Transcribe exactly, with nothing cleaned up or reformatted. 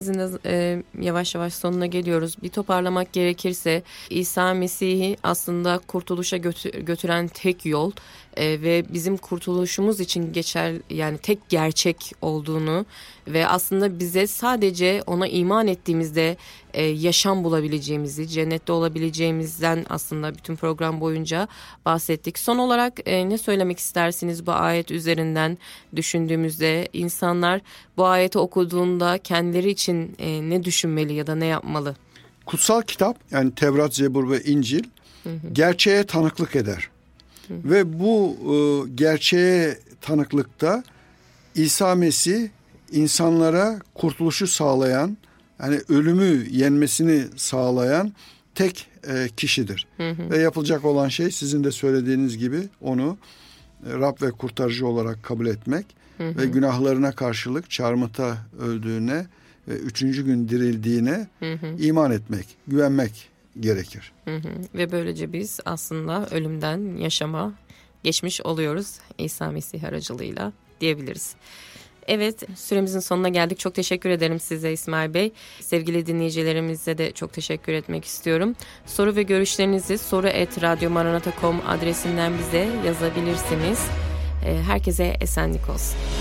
Bizimle e, yavaş yavaş sonuna geliyoruz. Bir toparlamak gerekirse İsa Mesih'i aslında kurtuluşa götü, götüren tek yol e, ve bizim kurtuluşumuz için geçer, yani tek gerçek olduğunu ve aslında bize sadece ona iman ettiğimizde e, yaşam bulabileceğimizi, cennette olabileceğimizden aslında bütün program boyunca bahsettik. Son olarak e, ne söylemek istersiniz bu ayet üzerinden düşündüğümüzde? İnsanlar bu ayeti okuduğunda kendileri için e, ne düşünmeli ya da ne yapmalı? Kutsal kitap, yani Tevrat, Zebur ve İncil hı hı. gerçeğe tanıklık eder. Hı hı. Ve bu e, gerçeğe tanıklıkta İsa Mesih insanlara kurtuluşu sağlayan, yani ölümü yenmesini sağlayan tek e, kişidir. Hı hı. Ve yapılacak olan şey sizin de söylediğiniz gibi onu e, Rab ve kurtarıcı olarak kabul etmek hı hı. ve günahlarına karşılık çarmıhta öldüğüne ve üçüncü gün dirildiğine hı hı. iman etmek, güvenmek gerekir. Hı hı. Ve böylece biz aslında ölümden yaşama geçmiş oluyoruz İsa Mesih aracılığıyla diyebiliriz. Evet, süremizin sonuna geldik. Çok teşekkür ederim size İsmail Bey. Sevgili dinleyicilerimize de çok teşekkür etmek istiyorum. Soru ve görüşlerinizi soru et radyomaranata nokta com adresinden bize yazabilirsiniz. Herkese esenlik olsun.